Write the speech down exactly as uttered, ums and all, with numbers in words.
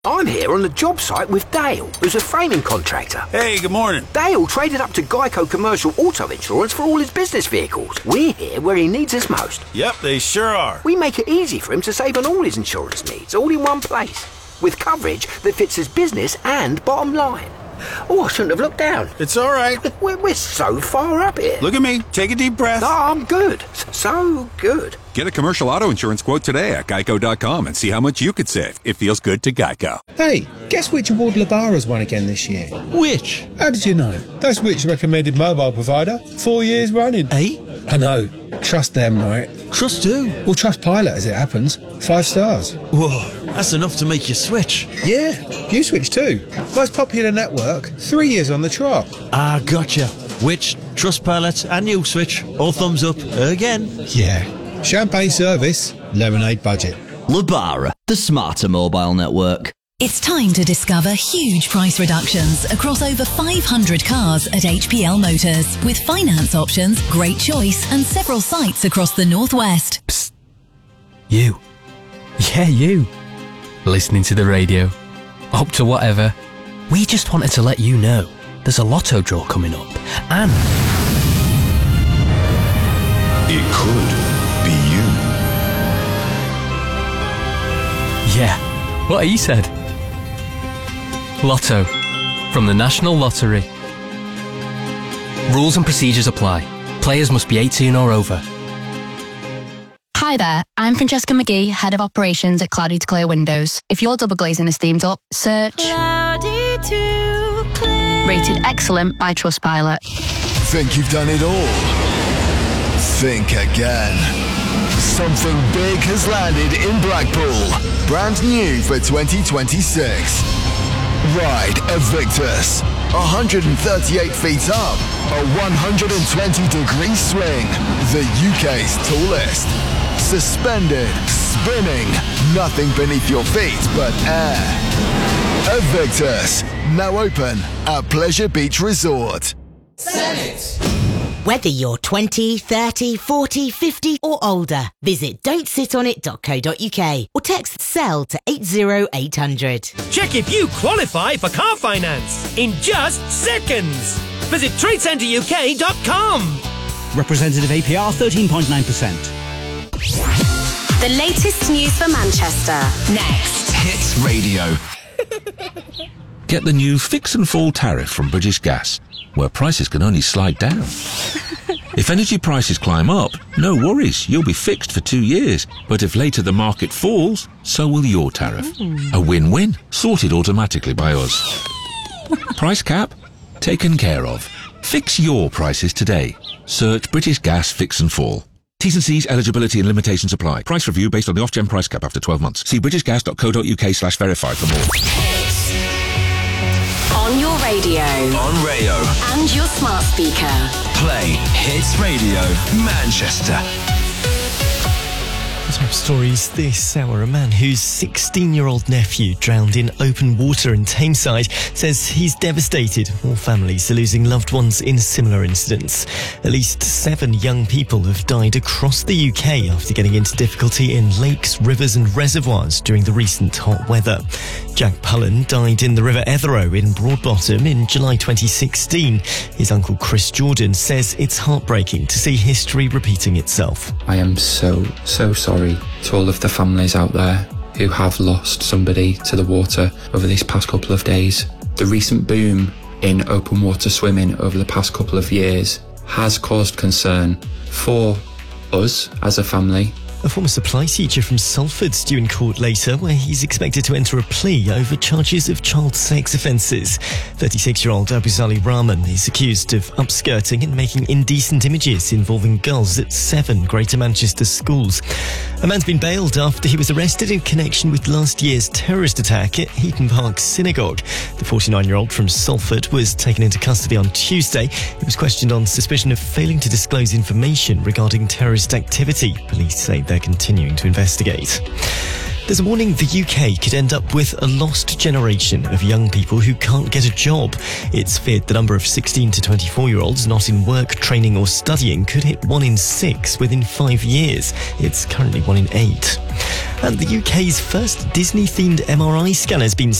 I'm here on the job site with Dale, who's a framing contractor. Hey, good morning. Dale traded up to Geico Commercial Auto Insurance for all his business vehicles. We're here where he needs us most. Yep, they sure are. We make it easy for him to save on all his insurance needs, all in one place, with coverage that fits his business and bottom line. Oh, I shouldn't have looked down. It's all right. We're, we're so far up here. Look at me. Take a deep breath. Oh, I'm good. So good. Get a commercial auto insurance quote today at geico dot com and see how much you could save. It feels good to Geico. Hey, guess which award Labara's won again this year? Which? How did you know? That's which recommended mobile provider. Four years running. Eh? I know. Trust them, right? Trust who? Well, trust Pilot as it happens. Five stars. Whoa, that's enough to make you switch. Yeah, you switch too. Most popular network. Three years on the trot. Ah, gotcha. Which, Trustpilot and you switch. All thumbs up again. Yeah. Champagne service, lemonade budget. Labara, the smarter mobile network. It's time to discover huge price reductions across over five hundred cars at H P L Motors. With finance options, great choice and several sites across the northwest. Psst. You. Yeah, you. Listening to the radio. Up to whatever. We just wanted to let you know there's a lotto draw coming up. And it could be you. Yeah, what he said. Lotto, from the National Lottery. Rules and procedures apply. Players must be eighteen or over. Hi there, I'm Francesca McGee, Head of Operations at Cloudy to Clear Windows. If your double glazing is themed up, search Cloudy to Clear. Rated excellent by Trustpilot. Think you've done it all? Think again. Something big has landed in Blackpool. Brand new for twenty twenty-six. Ride Evictus. one hundred thirty-eight feet up. A one hundred twenty degree swing. The U K's tallest. Suspended. Spinning. Nothing beneath your feet but air. Evictus. Now open at Pleasure Beach Resort. Senate. Whether you're twenty, thirty, forty, fifty or older, visit don't sit on it dot co dot uk or text SELL to eight zero eight hundred. Check if you qualify for car finance in just seconds. Visit trade centre U K dot com. Representative A P R thirteen point nine percent. The latest news for Manchester. Next. Hits Radio. Get the new Fix and Fall tariff from British Gas, where prices can only slide down. If energy prices climb up, no worries, you'll be fixed for two years. But if later the market falls, so will your tariff. Mm. A win-win, sorted automatically by us. Price cap? Taken care of. Fix your prices today. Search British Gas Fix and Fall. T's and C's, eligibility and limitations apply. Price review based on the off-gen price cap after twelve months. See british gas dot co dot uk slash verify for more. On your radio. On Rayo. And your smart speaker. Play Hits Radio Manchester. Top stories this hour. A man whose sixteen-year-old nephew drowned in open water in Tameside says he's devastated. All families are losing loved ones in similar incidents. At least seven young people have died across the U K after getting into difficulty in lakes, rivers and reservoirs during the recent hot weather. Jack Pullen died in the River Etherow in Broadbottom in July twenty sixteen. His uncle Chris Jordan says it's heartbreaking to see history repeating itself. I am so, so sorry to all of the families out there who have lost somebody to the water over these past couple of days. The recent boom in open water swimming over the past couple of years has caused concern for us as a family. A former supply teacher from Salford's due in court later, where he's expected to enter a plea over charges of child sex offences. thirty-six-year-old Abuzali Rahman is accused of upskirting and making indecent images involving girls at seven Greater Manchester schools. A man's been bailed after he was arrested in connection with last year's terrorist attack at Heaton Park Synagogue. The forty-nine-year-old from Salford was taken into custody on Tuesday. He was questioned on suspicion of failing to disclose information regarding terrorist activity. Police say they're continuing to investigate. There's a warning the U K could end up with a lost generation of young people who can't get a job. It's feared the number of sixteen to twenty-four-year-olds not in work, training or studying could hit one in six within five years. It's currently one in eight. And the U K's first Disney-themed M R I scanner has been